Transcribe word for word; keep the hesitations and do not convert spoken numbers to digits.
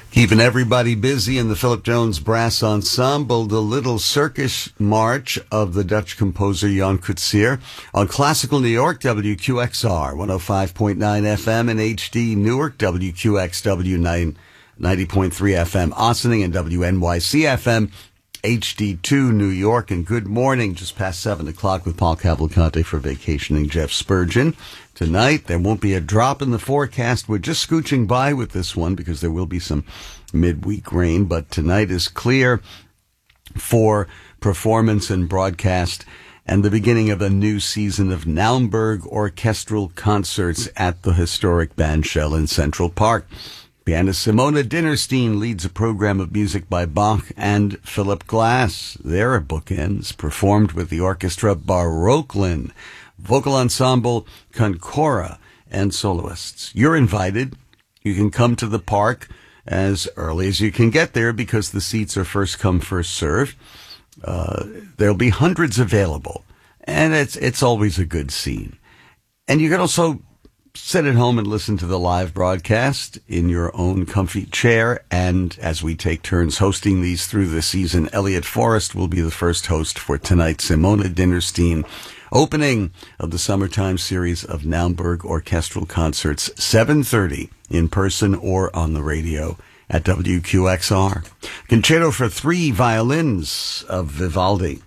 Keeping everybody busy in the Philip Jones Brass Ensemble, the Little Circus March of the Dutch composer Jan Coetzee on Classical New York, W Q X R, one oh five point nine F M and H D Newark, W Q X W ninety point three F M Ossining, and W N Y C F M H D two New York. And good morning, just past seven o'clock with Paul Cavalcante for vacationing Jeff Spurgeon. Tonight, there won't be a drop in the forecast. We're just scooching by with this one because there will be some midweek rain, but tonight is clear for performance and broadcast and the beginning of a new season of Naumburg orchestral concerts at the historic Bandshell in Central Park. Pianist Simona Dinnerstein leads a program of music by Bach and Philip Glass. There are bookends, performed with the orchestra Baroklin, vocal ensemble Concora, and soloists. You're invited. You can come to the park as early as you can get there because the seats are first come, first served. Uh, there'll be hundreds available, and it's it's always a good scene. And you can also sit at home and listen to the live broadcast in your own comfy chair. And as we take turns hosting these through the season, Elliot Forrest will be the first host for tonight's Simona Dinnerstein opening of the summertime series of Naumburg orchestral concerts, seven thirty in person or on the radio at W Q X R. Concerto for three violins of Vivaldi.